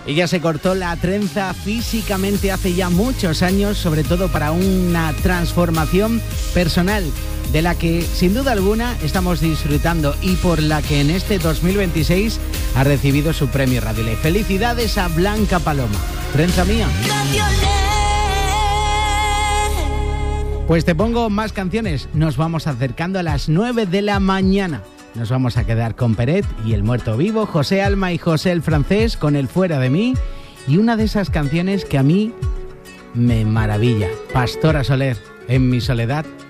Ella se cortó la trenza físicamente hace ya muchos años, sobre todo para una transformación personal de la que sin duda alguna estamos disfrutando y por la que en este 2026 ha recibido su premio Radioley. Felicidades a Blanca Paloma, trenza mía. Pues te pongo más canciones, nos vamos acercando a las 9 de la mañana. Nos vamos a quedar con Peret y El Muerto Vivo, José Alma y José el Francés con El Fuera de Mí y una de esas canciones que a mí me maravilla, Pastora Soler, En mi soledad